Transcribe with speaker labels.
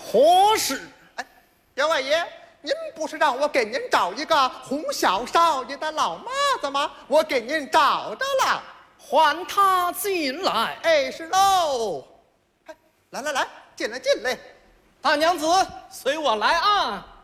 Speaker 1: 何事？
Speaker 2: 哎，员外爷，您不是让我给您找一个哄小少爷的老妈子吗？我给您找着了。
Speaker 1: 唤他进来。
Speaker 2: 哎，是喽。哎，来，进来。
Speaker 1: 大娘子，随我来啊。